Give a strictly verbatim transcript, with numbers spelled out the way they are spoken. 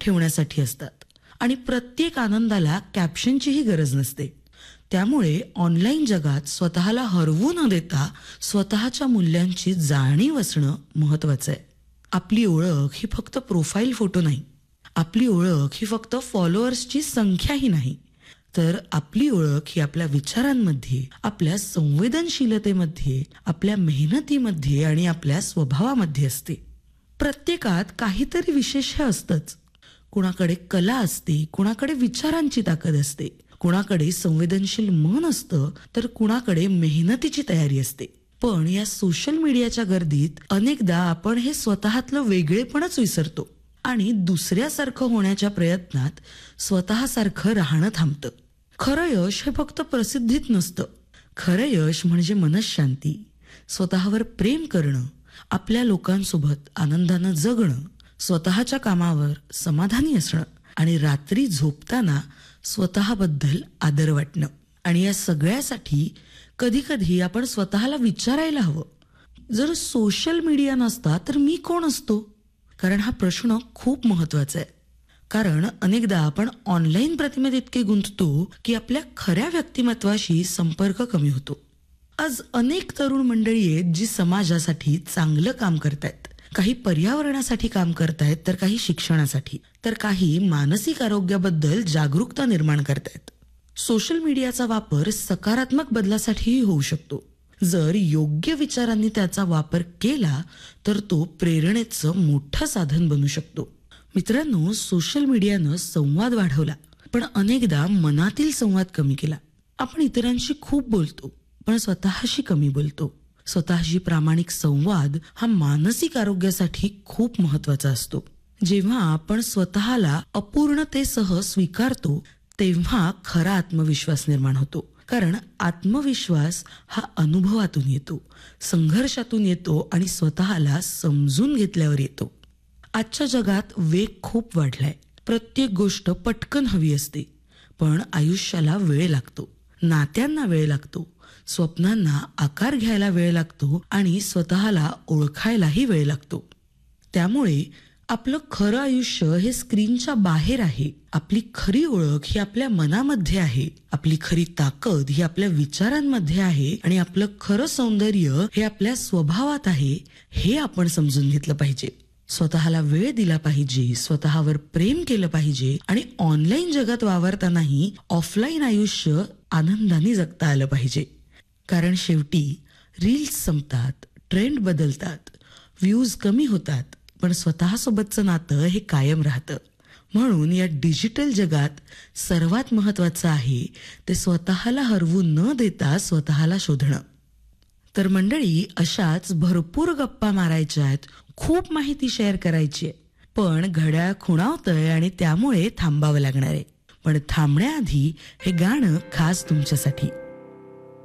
ठेवण्यासाठी असतात आणि प्रत्येक आनंदाला कॅप्शनचीही गरज नसते. त्यामुळे ऑनलाईन जगात स्वतःला हरवू न देता स्वतःच्या मूल्यांची जाणीव असणं महत्वाचं आहे. आपली ओळख ही फक्त प्रोफाईल फोटो नाही, आपली ओळख ही फक्त फॉलोअर्सची संख्याही नाही, तर आपली ओळख ही आपल्या विचारांमध्ये, आपल्या संवेदनशीलतेमध्ये, आपल्या मेहनतीमध्ये आणि आपल्या स्वभावामध्ये असते. प्रत्येकात काहीतरी विशेष हे असतंच. कुणाकडे कला असते, कुणाकडे विचारांची ताकद असते, कुणाकडे संवेदनशील मन असतं, तर कुणाकडे मेहनतीची तयारी असते. पण या सोशल मीडियाच्या गर्दीत अनेकदा आपण हे स्वतःतलं वेगळेपणच विसरतो आणि दुसऱ्यासारखं होण्याच्या प्रयत्नात स्वतःसारखं राहणं थांबतं. खरं यश हे फक्त प्रसिद्धीत नसतं. खरं यश म्हणजे मनःशांती, स्वतःवर प्रेम करणं, आपल्या लोकांसोबत आनंदानं जगणं, स्वतःच्या कामावर समाधानी असणं आणि रात्री झोपताना स्वतःबद्दल आदर वाटणं. आणि या सगळ्यासाठी कधी कधी आपण स्वतःला विचारायला हवं, जर सोशल मीडिया नसता तर मी कोण असतो? कारण हा प्रश्न खूप महत्वाचा आहे. कारण अनेकदा आपण ऑनलाईन प्रतिमेत इतके गुंततो की आपल्या खऱ्या व्यक्तिमत्वाशी संपर्क कमी होतो. आज अनेक तरुण मंडळी आहेत जी समाजासाठी चांगलं काम करतायत. काही पर्यावरणासाठी काम करतायत, तर काही शिक्षणासाठी, तर काही मानसिक आरोग्याबद्दल जागरूकता निर्माण करतायत. सोशल मीडियाचा वापर सकारात्मक बदलासाठीही होऊ शकतो. जर योग्य विचारांनी त्याचा वापर केला तर तो प्रेरणेचं मोठं साधन बनू शकतो. मित्रांनो, सोशल मीडियानं संवाद वाढवला, पण अनेकदा मनातील संवाद कमी केला. आपण इतरांशी खूप बोलतो, पण स्वतःशी कमी बोलतो. स्वतःशी प्रामाणिक संवाद हा मानसिक आरोग्यासाठी खूप महत्वाचा असतो. जेव्हा आपण स्वतःला अपूर्णतेसह स्वीकारतो तेव्हा खरा आत्मविश्वास निर्माण होतो. कारण आत्मविश्वास हा अनुभवातून येतो, संघर्षातून येतो आणि स्वतःला समजून घेतल्यावर येतो. आजच्या जगात वेग खूप वाढलाय. प्रत्येक गोष्ट पटकन हवी असते, पण आयुष्याला वेळ लागतो, नात्यांना वेळ लागतो, स्वप्नांना आकार घ्यायला वेळ लागतो आणि स्वतःला ओळखायलाही वेळ लागतो. त्यामुळे आपलं खरं आयुष्य हे स्क्रीनच्या बाहेर आहे. आपली खरी ओळख ही आपल्या मनामध्ये आहे. आपली खरी ताकद ही आपल्या विचारांमध्ये आहे आणि आपलं खरं सौंदर्य हे आपल्या स्वभावात आहे. हे आपण समजून घेतलं पाहिजे. स्वतःला वेळ दिला पाहिजे, स्वतःवर प्रेम केलं पाहिजे आणि ऑनलाईन जगात वावरतानाही ऑफलाईन आयुष्य आनंदाने जगता आलं पाहिजे. कारण शेवटी रील्स संपतात, ट्रेंड बदलतात, व्ह्यूज कमी होतात, पण स्वतःसोबतचं नातं हे कायम राहतं. म्हणून या डिजिटल जगात सर्वात महत्वाचं आहे ते स्वतःला हरवू न देता स्वतःला शोधणं. तर मंडळी, अशाच भरपूर गप्पा मारायच्या आहेत, खूप माहिती शेअर करायची आहे, पण घड्याळ खुणावतंय आणि त्यामुळे थांबावं लागणार आहे. पण थांबण्याआधी हे गाणं खास तुमच्यासाठी.